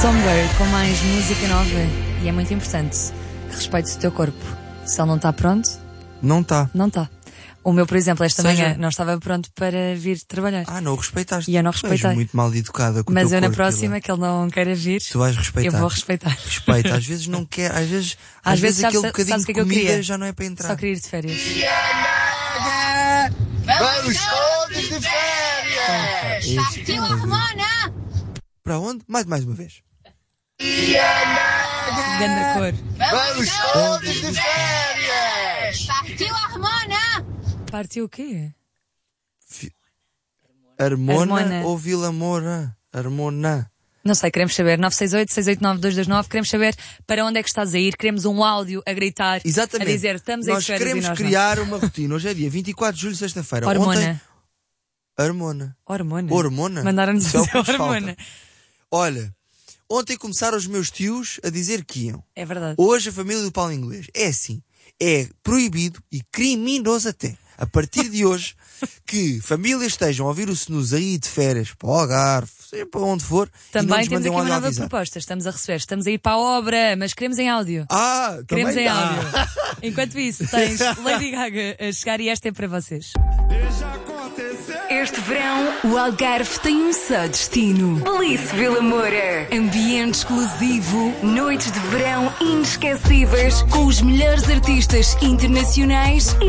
Somewhere com mais música nova. E é muito importante que respeites o teu corpo. Se ele não está pronto, não está. Não está. O meu, por exemplo, esta manhã não estava pronto para vir trabalhar. Não o respeitaste. E eu não respeitei. Tu és muito mal educada com o Mas teu eu na corpo, próxima que ele não queira vir, tu vais respeitar. Eu vou respeitar. Respeita. Às vezes não quer, às vezes aquele bocadinho de comida já não é para entrar. Só queria ir de férias. Vamos todos de férias! Partiu a Ramona! Para onde? Mais uma vez. Ganda cor. Vamos todos de férias! Partiu a Ramona! Partiu o quê? Armona ou Vila Moura? Armona. Não sei, queremos saber. 968-689-229. Queremos saber para onde é que estás a ir. Queremos um áudio a gritar. Exatamente. A dizer, estamos nós em férias queremos e nós criar uma rotina. Hoje é dia 24 de julho, sexta-feira. Hormona. Hormona? Mandaram-nos dizer hormona. Falta. Olha, ontem começaram os meus tios a dizer que iam. É verdade. Hoje a família do Paulo Inglês é assim. É proibido e criminoso até. A partir de hoje, que famílias estejam a ouvir o snooze aí de férias para o Algarve, seja para onde for, também e não temos aqui uma nova avisar. proposta. Estamos a receber. Estamos a ir para a obra, mas queremos em áudio. também Queremos em dá. áudio. Enquanto isso, tens Lady Gaga a chegar e esta é para vocês. Este verão, o Algarve tem um só destino. Belize Vila Moura. Ambiente exclusivo, noites de verão inesquecíveis, com os melhores artistas internacionais